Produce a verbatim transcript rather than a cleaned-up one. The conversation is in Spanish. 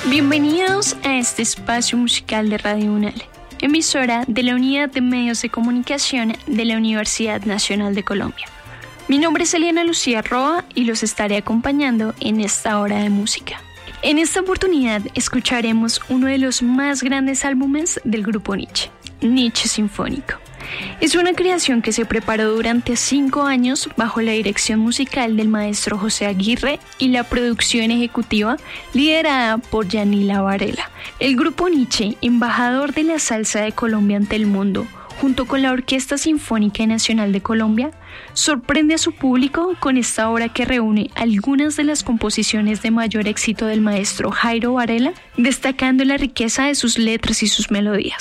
Bienvenidos a este espacio musical de Radio UNAL, emisora de la Unidad de Medios de Comunicación de la Universidad Nacional de Colombia. Mi nombre es Eliana Lucía Roa y los estaré acompañando en esta hora de música. En esta oportunidad escucharemos uno de los más grandes álbumes del grupo Nietzsche, Nietzsche Sinfónico. Es una creación que se preparó durante cinco años bajo la dirección musical del maestro José Aguirre y la producción ejecutiva liderada por Yanila Varela. El grupo Nietzsche, embajador de la salsa de Colombia ante el mundo, junto con la Orquesta Sinfónica Nacional de Colombia, sorprende a su público con esta obra que reúne algunas de las composiciones de mayor éxito del maestro Jairo Varela, destacando la riqueza de sus letras y sus melodías.